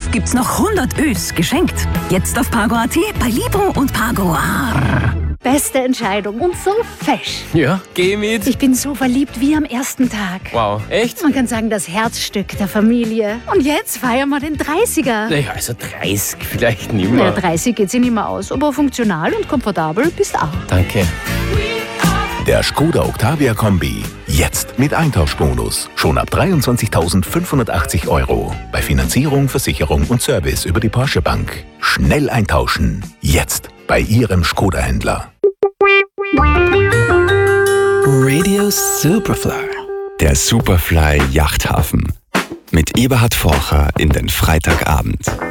Jetzt gibt's noch 100 Ös geschenkt. Jetzt auf Pago.at, bei Libro und Pago. Beste Entscheidung und so fesch. Ja, geh mit. Ich bin so verliebt wie am ersten Tag. Wow, echt? Man kann sagen, das Herzstück der Familie. Und jetzt feiern wir den 30er. Naja, also 30 vielleicht nicht Ja, mehr. 30 geht sich nicht mehr aus, aber funktional und komfortabel bist auch. Danke. Der Skoda Octavia Kombi. Jetzt mit Eintauschbonus. Schon ab 23.580 €. Bei Finanzierung, Versicherung und Service über die Porsche Bank. Schnell eintauschen. Jetzt bei Ihrem Skoda-Händler. Radio Superfly. Der Superfly Yachthafen. Mit Eberhard Forcher in den Freitagabend.